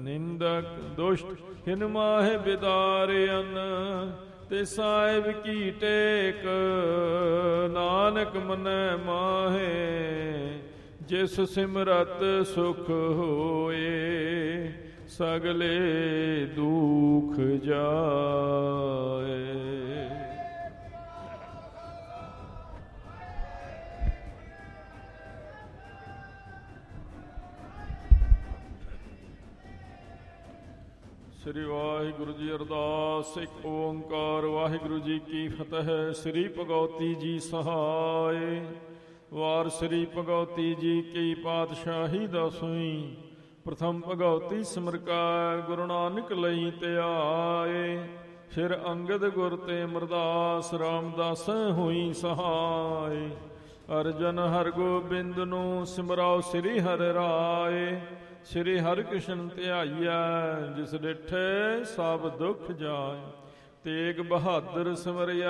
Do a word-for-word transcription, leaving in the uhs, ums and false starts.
ਨਿੰਦਕ ਦੁਸ਼ਟ ਹਿਨ ਮਾਹਿ ਬਿਦਾਰਿਅਨ। ਤੇ ਸਾਹਿਬ ਕੀ ਟੇਕ ਨਾਨਕ ਮਨੈ ਮਾਹੇ। ਜਿਸ ਸਿਮਰਤ ਸੁਖ ਹੋਏ ਸਗਲੇ ਦੁਖ ਜਾਏ। ਸ੍ਰੀ ਵਾਹਿਗੁਰੂ ਜੀ ਅਰਦਾਸ। ਇੱਕ ਓੰਕਾਰ ਵਾਹਿਗੁਰੂ ਜੀ ਕੀ ਫਤਿਹ। ਸ੍ਰੀ ਭਗਉਤੀ ਜੀ ਸਹਾਇ। ਵਾਰ ਸ੍ਰੀ ਭਗਉਤੀ ਜੀ ਕੀ ਪਾਤਸ਼ਾਹੀ ਦਸਵੀਂ। ਪ੍ਰਥਮ ਭਗਉਤੀ ਸਿਮਰਕਾ ਗੁਰੂ ਨਾਨਕ ਲਈ ਧਿਆਏ। ਫਿਰ ਅੰਗਦ ਗੁਰ ਤੇ ਅਮਰਦਾਸ ਰਾਮਦਾਸ ਹੋਈ ਸਹਾਇ। ਅਰਜਨ ਹਰਗੋਬਿੰਦ ਨੂੰ ਸਿਮਰਾਓ ਸ੍ਰੀ ਹਰਿ ਰਾਏ। ਸ੍ਰੀ ਹਰਿਕ੍ਰਿਸ਼ਨ ਧਿਆਈਐ ਜਿਸ ਡਿਠੇ ਸਭ ਦੁਖ ਜਾਏ। ਤੇਗ ਬਹਾਦਰ ਸਿਮਰਿਆ